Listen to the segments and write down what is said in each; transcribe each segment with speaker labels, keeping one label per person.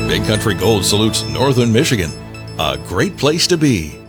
Speaker 1: Big Country Gold salutes Northern Michigan. A great place to be.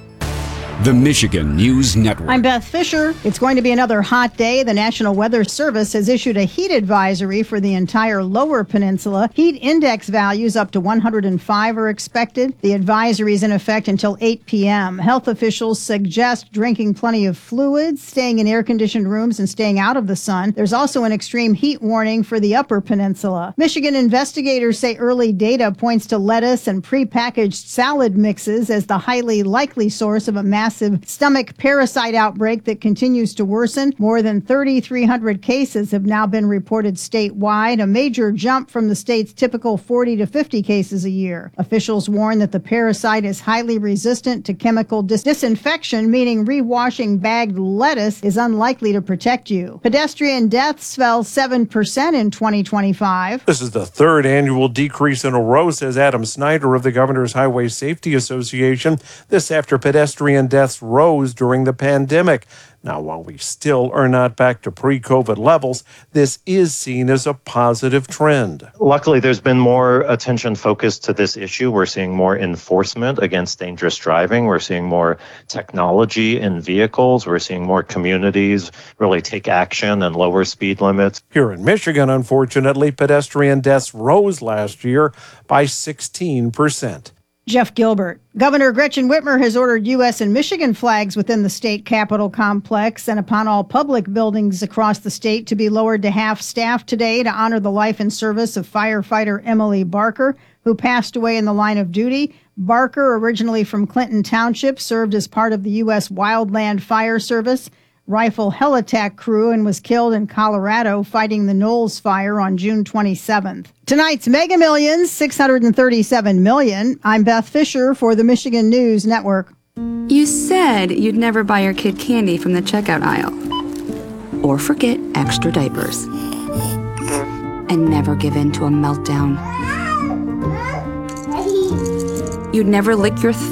Speaker 2: The Michigan News Network.
Speaker 3: I'm Beth Fisher. It's going to be another hot day. The National Weather Service has issued a heat advisory for the entire lower peninsula. Heat index values up to 105 are expected. The advisory is in effect until 8 p.m. Health officials suggest drinking plenty of fluids, staying in air-conditioned rooms, and staying out of the sun. There's also an extreme heat warning for the upper peninsula. Michigan investigators say early data points to lettuce and prepackaged salad mixes as the highly likely source of a massive stomach parasite outbreak that continues to worsen. More than 3,300 cases have now been reported statewide, a major jump from the state's typical 40 to 50 cases a year. Officials warn that the parasite is highly resistant to chemical disinfection, meaning rewashing bagged lettuce is unlikely to protect you. Pedestrian deaths fell 7% in 2025.
Speaker 4: This is the third annual decrease in a row, says Adam Snyder of the Governor's Highway Safety Association. This after pedestrian deaths rose during the pandemic. Now, while we still are not back to pre-COVID levels, this is seen as a positive trend.
Speaker 5: Luckily, there's been more attention focused to this issue. We're seeing more enforcement against dangerous driving. We're seeing more technology in vehicles. We're seeing more communities really take action and lower speed limits.
Speaker 4: Here in Michigan, unfortunately, pedestrian deaths rose last year by 16%.
Speaker 3: Jeff Gilbert. Governor Gretchen Whitmer has ordered U.S. and Michigan flags within the state capitol complex and upon all public buildings across the state to be lowered to half-staff today to honor the life and service of firefighter Emily Barker, who passed away in the line of duty. Barker, originally from Clinton Township, served as part of the U.S. Wildland Fire Service rifle heli-tac crew and was killed in Colorado fighting the Knowles Fire on June 27th. Tonight's Mega Millions, $637 million. I'm Beth Fisher for the Michigan News Network.
Speaker 6: You said you'd never buy your kid candy from the checkout aisle. Or forget extra diapers. And never give in to a meltdown. You'd never lick your